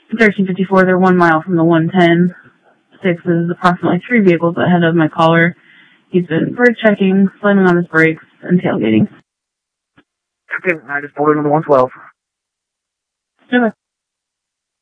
1354, they're 1 mile from the 110. 6 is approximately 3 vehicles ahead of my caller. He's been brake checking, slamming on his brakes, and tailgating. Okay, I just pulled in on the 112. Okay.